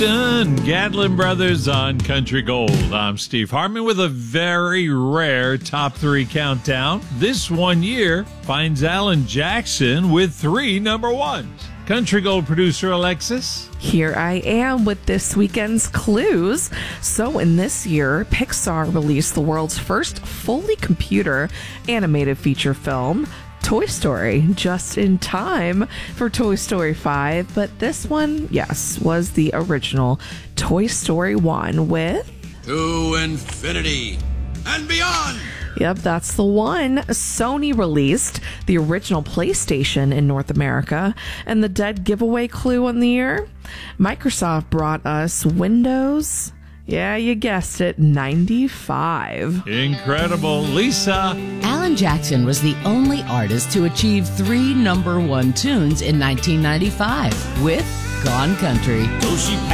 Gatlin Brothers on Country Gold. I'm Steve Hartman with a very rare top 3 countdown. This 1 year finds Alan Jackson with 3 number ones. Country Gold producer Alexis. Here I am with this weekend's clues. So in this year, Pixar released the world's first fully computer animated feature film, Toy Story, just in time for Toy Story 5. But this one, yes, was the original Toy Story 1 with... To infinity and beyond! Yep, that's the one. Sony released the original PlayStation in North America. And the dead giveaway clue on the year? Microsoft brought us Windows... Yeah, you guessed it, 95. Incredible. Lisa. Alan Jackson was the only artist to achieve 3 number 1 tunes in 1995 with Gone Country.